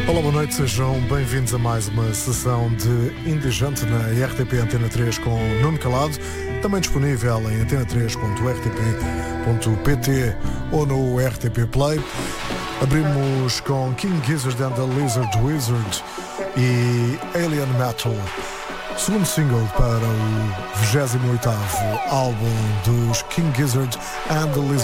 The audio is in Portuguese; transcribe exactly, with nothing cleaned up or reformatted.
Olá, boa noite, sejam bem-vindos a mais uma sessão de Indigente na R T P Antena três com Nuno Calado, também disponível em antena três ponto r t p ponto p t ou no R T P Play. Abrimos com King Gizzard and the Lizard Wizard e Alien Metal, segundo single para o vigésimo oitavo álbum dos King Gizzard and the Lizard